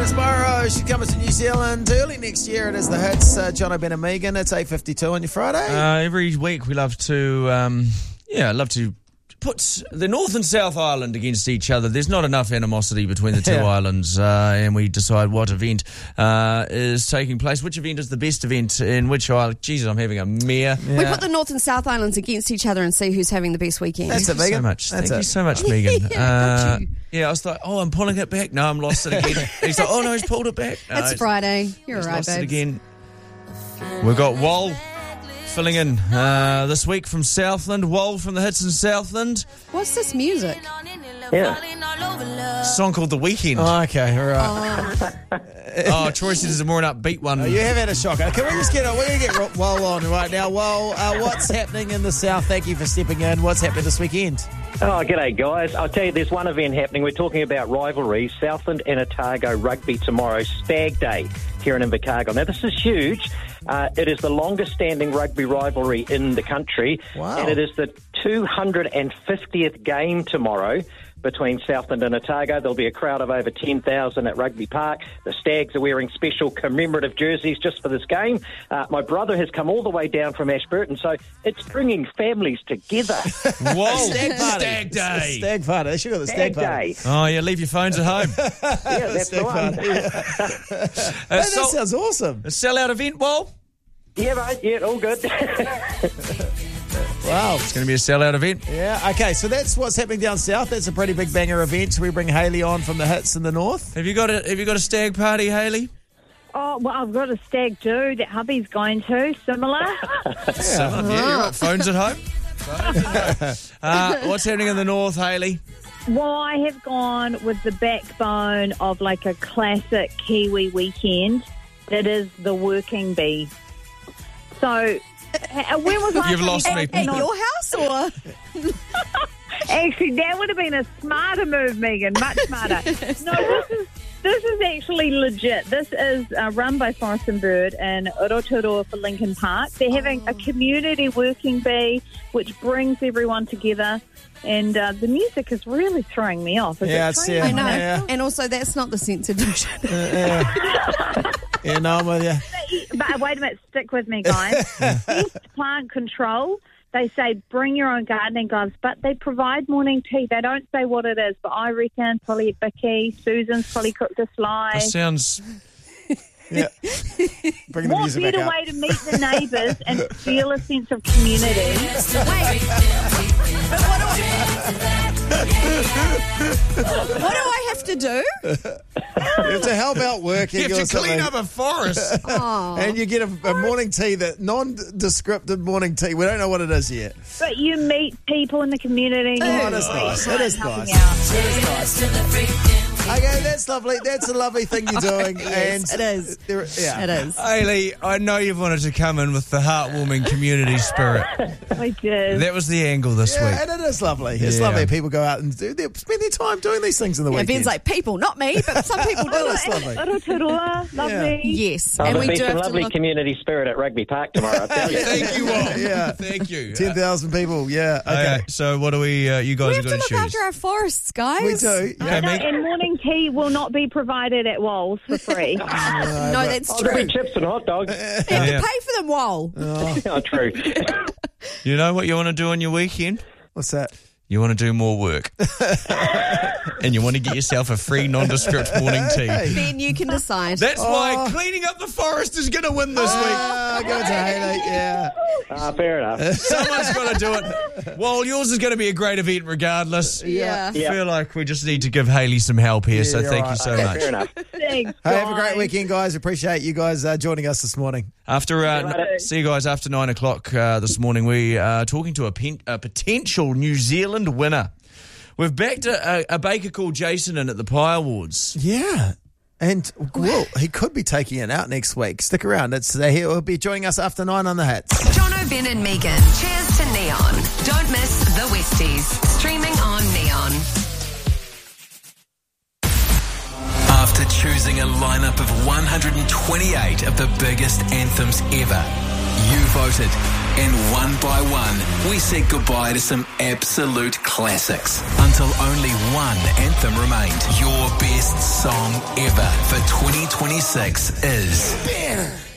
tomorrow. She's coming to New Zealand early next year. It is the hits. John O'Ben and Megan. It's 8:52 on your Friday. Every week we love to, put the North and South Island against each other. There's not enough animosity between the two islands, and we decide what event is taking place. Which event is the best event in which island? Jesus, I'm having a mare. Yeah. We put the North and South Islands against each other and see who's having the best weekend. That's it, Megan. So much. Thank you so much, Megan. I was like, I'm pulling it back. No, I'm lost it again. He's like, oh no, he's pulled it back. No, it's Friday. You're right, lost babes. it again. We've got Wal filling in this week from Southland. Wal from the hits in Southland. What's this music? A song called The Weekend. Oh, okay, all right. Troy says it's a more an upbeat one. You have had a shocker. Can we just get Wal on right now? Wal, what's happening in the South? Thank you for stepping in. What's happening this weekend? Oh, g'day, guys. I'll tell you, there's one event happening. We're talking about rivalries. Southland and Otago rugby tomorrow, Stag Day, here in Invercargill. Now, this is huge. It is the longest-standing rugby rivalry in the country. Wow. And it is the 250th game tomorrow between Southland and Otago. There'll be a crowd of over 10,000 at Rugby Park. The Stags are wearing special commemorative jerseys just for this game. My brother has come all the way down from Ashburton, so it's bringing families together. Whoa, Stag Day. Stag party. They should have got the Stag party. Day. Oh, yeah, leave your phones at home. Yeah, that's the one. That sounds awesome. A sellout event, Wal? Yeah, mate. Yeah, all good. Wow. It's going to be a sellout event. Yeah, okay, so that's what's happening down south. That's a pretty big banger event. We bring Hayley on from the hits in the north. Have you got a stag party, Hayley? Oh, well, I've got a stag do that hubby's going to, similar. Yeah, you're right. Phones at home. What's happening in the north, Hayley? Well, I have gone with the backbone of like a classic Kiwi weekend. That is the working bee. So, when was You've lost me. At your house, or? Actually, that would have been a smarter move, Megan. Much smarter. No, this is actually legit. This is run by Forest and Bird in Rotorua for Lincoln Park. They're having a community working bee, which brings everyone together. And the music is really throwing me off. I know. Yeah. And also, that's not the censored version. Yeah, no, I'm with you. But wait a minute, stick with me, guys. Best plant control. They say bring your own gardening gloves, but they provide morning tea. They don't say what it is, but I reckon probably Vicky, Susan's probably cooked a sly. That sounds... Yeah. Bring the What music back better up. way to meet the neighbours and feel a sense of community? What do I have to do? You have to help out working You or have to clean something. up a forest. Oh. And you get a morning tea, that non-descriptive morning tea. We don't know what it is yet. But you meet people in the community. Oh, it is nice. It is nice. Helping out. Okay, that's lovely. That's a lovely thing you're doing. Yes, and it is. It is. Hayley, I know you've wanted to come in with the heartwarming community spirit. I did. That was the angle this Yeah, week. and it is lovely. It's Yeah. lovely. People go out and spend their time doing these things in the Yeah, weekend. Ben's like, people, not me, but some people do That's it. lovely. Rotorua, lovely. Yes, Oh, and there'll we be do some have to lovely look. community spirit at Rugby Park tomorrow, I tell you. Thank you all. Yeah. Thank you. 10,000 people, yeah. Okay. Okay, so what do we, you We guys have are to going to look choose? after our forests, guys. We do. Okay, Yeah. Meg? And morning tea will not be provided at Walls for free. No, that's Oh, there'll true. be chips and hot dogs. You have Yeah. to pay for them, Wal. Oh, true. You know what you want to do on your weekend? What's that? You want to do more work. And you want to get yourself a free nondescript morning tea. Ben, you can decide. That's why cleaning up the forest is going to win this week. Go to Hayley, yeah. Fair enough. Someone's got to do it. Well, yours is going to be a great event regardless. Yeah. I feel like we just need to give Hayley some help here, so you're thank right. you so Okay, much. fair enough. Thanks, Hey, have a guys. great weekend, guys. Appreciate you guys joining us this morning. After see you guys after 9 o'clock this morning. We are talking to a potential New Zealand winner. We've backed a baker called Jason in at the Pie Awards. Yeah. And, well, he could be taking it out next week. Stick around. He'll be joining us after 9 on the hits. John O'Ben and Megan. Cheers to Neon. Don't miss the Westies. Streaming on Neon. After choosing a lineup of 128 of the biggest anthems ever, you voted. And one by one, we said goodbye to some absolute classics until only one anthem remained. Your best song ever for 2026 is...